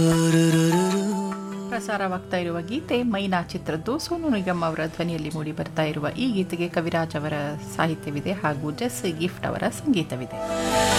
ಪ್ರಸಾರವಾಗ್ತಾ ಇರುವ ಗೀತೆ ಮೈನಾ ಚಿತ್ರದ್ದು. ಸೋನು ನಿಗಮ್ ಅವರ ಧ್ವನಿಯಲ್ಲಿ ಮೂಡಿ ಬರ್ತಾ ಇರುವ ಈ ಗೀತೆಗೆ ಕವಿರಾಜ್ ಅವರ ಸಾಹಿತ್ಯವಿದೆ ಹಾಗೂ ಜೆಸ್ ಗಿಫ್ಟ್ ಅವರ ಸಂಗೀತವಿದೆ.